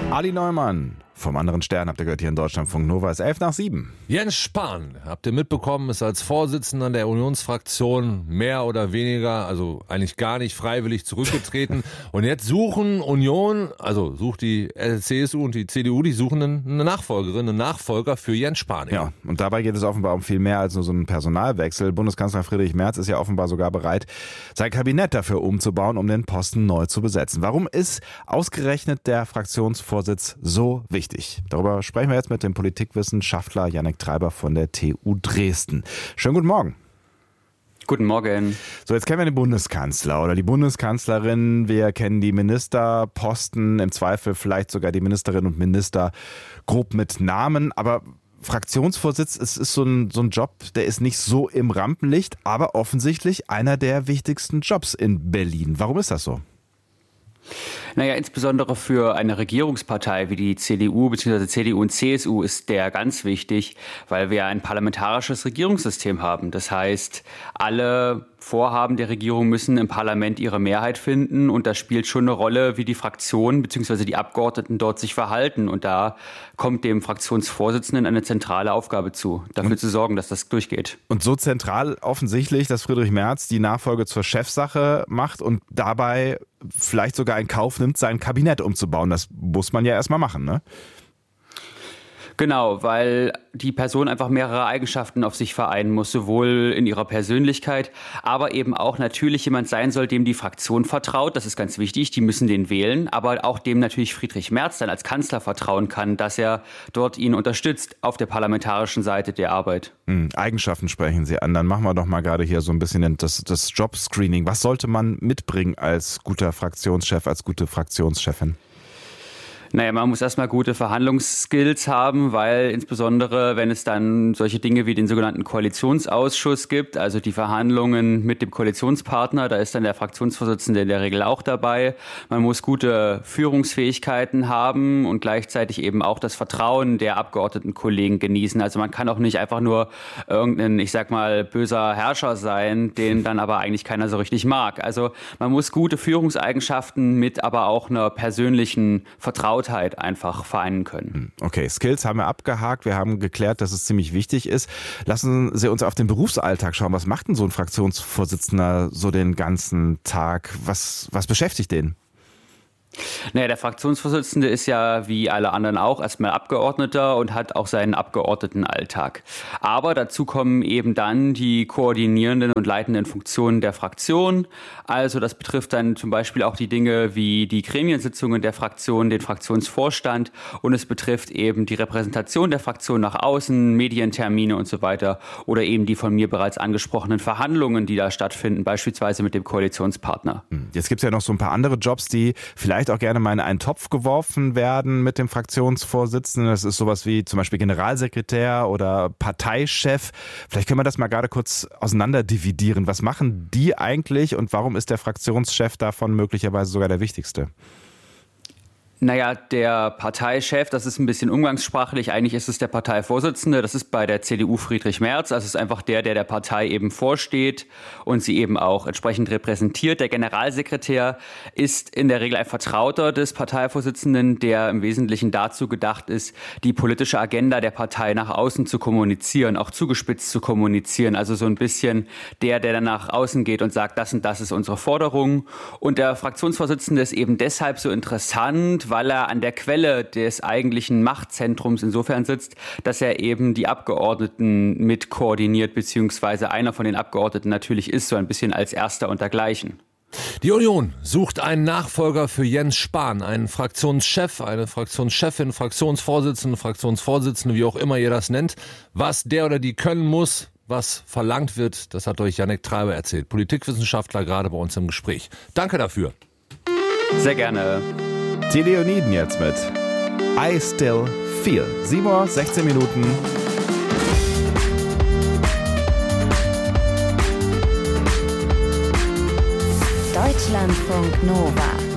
Ali Neumann vom anderen Stern, habt ihr gehört hier in Deutschlandfunk Nova, ist 6:11. Jens Spahn, habt ihr mitbekommen, ist als Vorsitzender der Unionsfraktion mehr oder weniger, also eigentlich gar nicht freiwillig zurückgetreten. Und jetzt sucht die CSU und die CDU, die suchen eine Nachfolgerin, einen Nachfolger für Jens Spahn. Ja, und dabei geht es offenbar um viel mehr als nur so einen Personalwechsel. Bundeskanzler Friedrich Merz ist ja offenbar sogar bereit, sein Kabinett dafür umzubauen, um den Posten neu zu besetzen. Warum ist ausgerechnet der Fraktionsvorsitz so wichtig? Darüber sprechen wir jetzt mit dem Politikwissenschaftler Jannik Treiber von der TU Dresden. Schönen guten Morgen. Guten Morgen. So, jetzt kennen wir den Bundeskanzler oder die Bundeskanzlerin. Wir kennen die Ministerposten, im Zweifel vielleicht sogar die Ministerinnen und Minister grob mit Namen. Aber Fraktionsvorsitz, es ist so ein Job, der ist nicht so im Rampenlicht, aber offensichtlich einer der wichtigsten Jobs in Berlin. Warum ist das so? Naja, insbesondere für eine Regierungspartei wie die CDU bzw. CDU und CSU ist der ganz wichtig, weil wir ein parlamentarisches Regierungssystem haben. Das heißt, alle Vorhaben der Regierung müssen im Parlament ihre Mehrheit finden und da spielt schon eine Rolle, wie die Fraktionen bzw. die Abgeordneten dort sich verhalten. Und da kommt dem Fraktionsvorsitzenden eine zentrale Aufgabe zu, dafür zu sorgen, dass das durchgeht. Und so zentral offensichtlich, dass Friedrich Merz die Nachfolge zur Chefsache macht und dabei vielleicht sogar in Kauf nimmt, sein Kabinett umzubauen. Das muss man ja erstmal machen, ne? Genau, weil die Person einfach mehrere Eigenschaften auf sich vereinen muss, sowohl in ihrer Persönlichkeit, aber eben auch natürlich jemand sein soll, dem die Fraktion vertraut. Das ist ganz wichtig, die müssen den wählen, aber auch dem natürlich Friedrich Merz dann als Kanzler vertrauen kann, dass er dort ihn unterstützt auf der parlamentarischen Seite der Arbeit. Eigenschaften sprechen Sie an. Dann machen wir doch mal gerade hier so ein bisschen das Jobscreening. Was sollte man mitbringen als guter Fraktionschef, als gute Fraktionschefin? Naja, man muss erstmal gute Verhandlungsskills haben, weil insbesondere, wenn es dann solche Dinge wie den sogenannten Koalitionsausschuss gibt, also die Verhandlungen mit dem Koalitionspartner, da ist dann der Fraktionsvorsitzende in der Regel auch dabei. Man muss gute Führungsfähigkeiten haben und gleichzeitig eben auch das Vertrauen der Abgeordnetenkollegen genießen. Also man kann auch nicht einfach nur irgendein, ich sag mal, böser Herrscher sein, den dann aber eigentlich keiner so richtig mag. Also man muss gute Führungseigenschaften mit aber auch einer persönlichen Vertrautheit einfach vereinen können. Okay, Skills haben wir abgehakt. Wir haben geklärt, dass es ziemlich wichtig ist. Lassen Sie uns auf den Berufsalltag schauen. Was macht denn so ein Fraktionsvorsitzender so den ganzen Tag? Was beschäftigt den? Naja, der Fraktionsvorsitzende ist ja wie alle anderen auch erstmal Abgeordneter und hat auch seinen Abgeordnetenalltag. Aber dazu kommen eben dann die koordinierenden und leitenden Funktionen der Fraktion. Also das betrifft dann zum Beispiel auch die Dinge wie die Gremiensitzungen der Fraktion, den Fraktionsvorstand und es betrifft eben die Repräsentation der Fraktion nach außen, Medientermine und so weiter oder eben die von mir bereits angesprochenen Verhandlungen, die da stattfinden, beispielsweise mit dem Koalitionspartner. Jetzt gibt es ja noch so ein paar andere Jobs, die vielleicht auch gerne mal in einen Topf geworfen werden mit dem Fraktionsvorsitzenden. Das ist sowas wie zum Beispiel Generalsekretär oder Parteichef. Vielleicht können wir das mal gerade kurz auseinander dividieren. Was machen die eigentlich und warum ist der Fraktionschef davon möglicherweise sogar der wichtigste? Naja, der Parteichef, das ist ein bisschen umgangssprachlich, eigentlich ist es der Parteivorsitzende, das ist bei der CDU Friedrich Merz, also es ist einfach der Partei eben vorsteht und sie eben auch entsprechend repräsentiert. Der Generalsekretär ist in der Regel ein Vertrauter des Parteivorsitzenden, der im Wesentlichen dazu gedacht ist, die politische Agenda der Partei nach außen zu kommunizieren, auch zugespitzt zu kommunizieren, also so ein bisschen der dann nach außen geht und sagt, das und das ist unsere Forderung. Und der Fraktionsvorsitzende ist eben deshalb so interessant, weil er an der Quelle des eigentlichen Machtzentrums insofern sitzt, dass er eben die Abgeordneten mit koordiniert, beziehungsweise einer von den Abgeordneten natürlich ist, so ein bisschen als Erster und dergleichen. Die Union sucht einen Nachfolger für Jens Spahn, einen Fraktionschef, eine Fraktionschefin, Fraktionsvorsitzende, wie auch immer ihr das nennt. Was der oder die können muss, was verlangt wird, das hat euch Jannik Treiber erzählt. Politikwissenschaftler gerade bei uns im Gespräch. Danke dafür. Sehr gerne. Die Leoniden jetzt mit I Still Feel. 7:16 Uhr. Deutschlandfunk Nova.